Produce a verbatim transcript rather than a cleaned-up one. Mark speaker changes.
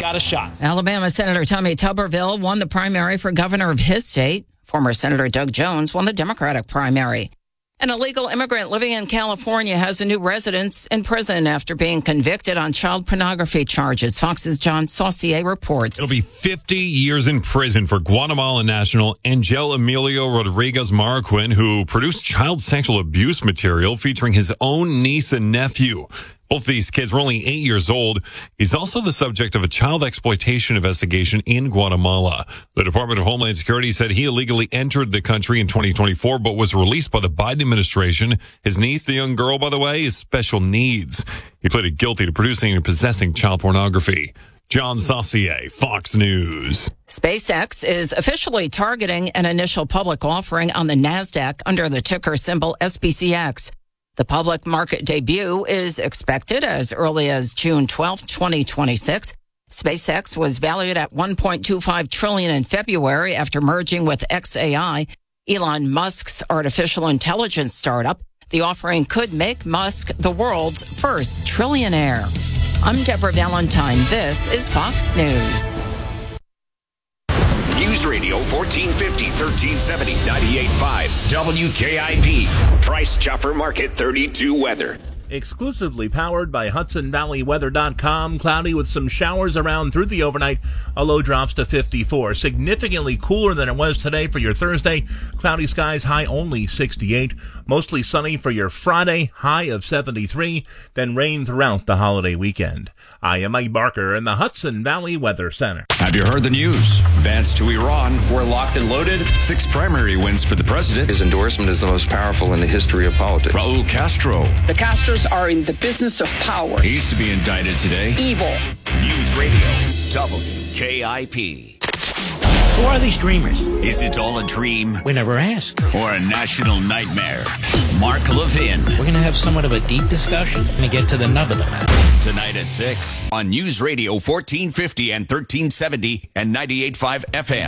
Speaker 1: got a shot.
Speaker 2: Alabama Senator Tommy Tuberville won the primary for governor of his state. Former Senator Doug Jones won the Democratic primary. An illegal immigrant living in California has a new residence in prison after being convicted on child pornography charges. Fox's John Saucier reports.
Speaker 3: It'll be fifty years in prison for Guatemalan national Angel Emilio Rodriguez Marroquin, who produced child sexual abuse material featuring his own niece and nephew. Both these kids were only eight years old. He's also the subject of a child exploitation investigation in Guatemala. The Department of Homeland Security said he illegally entered the country in twenty twenty-four, but was released by the Biden administration. His niece, the young girl, by the way, is special needs. He pleaded guilty to producing and possessing child pornography. John Saucier, Fox News.
Speaker 2: SpaceX is officially targeting an initial public offering on the NASDAQ under the ticker symbol S P C X. The public market debut is expected as early as June twelfth, twenty twenty-six. SpaceX was valued at one point two five trillion dollars in February after merging with X A I, Elon Musk's artificial intelligence startup. The offering could make Musk the world's first trillionaire. I'm Deborah Valentine. This is Fox News.
Speaker 4: News Radio fourteen fifty, thirteen seventy, ninety-eight point five W K I P. Price Chopper Market thirty-two weather.
Speaker 1: Exclusively powered by Hudson Valley Weather dot com. Cloudy with some showers around through the overnight. A low drops to fifty-four. Significantly cooler than it was today for your Thursday. Cloudy skies, high only sixty-eight. Mostly sunny for your Friday, high of seventy-three. Then rain throughout the holiday weekend. I am Mike Barker in the Hudson Valley Weather Center.
Speaker 5: Have you heard the news? Advance to Iran. We're locked and loaded. Six primary wins for the president.
Speaker 6: His endorsement is the most powerful in the history of politics.
Speaker 5: Raul Castro.
Speaker 7: The Castros are in the business of power.
Speaker 5: He's to be indicted today.
Speaker 7: Evil.
Speaker 4: News Radio W K I P.
Speaker 8: Who are these dreamers?
Speaker 4: Is it all a dream?
Speaker 8: We never ask.
Speaker 4: Or a national nightmare? Mark Levin.
Speaker 8: We're going to have somewhat of a deep discussion and get to the nub of the matter.
Speaker 4: Tonight at six on News Radio fourteen fifty and thirteen seventy and ninety-eight point five F M.